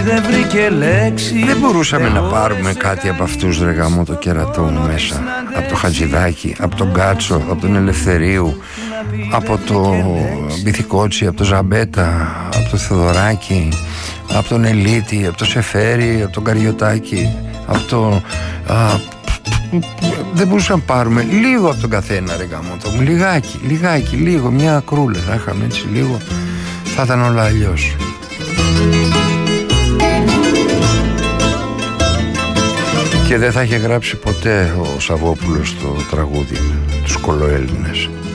δεν βρήκε λέξη. Δεν μπορούσαμε να πάρουμε κάτι από αυτούς, ρε γάμο το κερατό μου μέσα. Από το Χατζηδάκι, από τον Κάτσο, από τον Ελευθερίου, από το Μπιθικότσι, από το Ζαμπέτα, από το Θεοδωράκι, από τον Ελίτη, από το Σεφέρι, από τον Καριωτάκη, από το... δεν μπορούσαμε να πάρουμε λίγο από τον καθένα, ρε γαμώτο μου. Λιγάκι, λίγο, μια ακρούλα θα είχαμε έτσι λίγο, θα ήταν όλα αλλιώς. Και δεν θα είχε γράψει ποτέ ο Σαββόπουλος το τραγούδι τους Κολοέλληνες.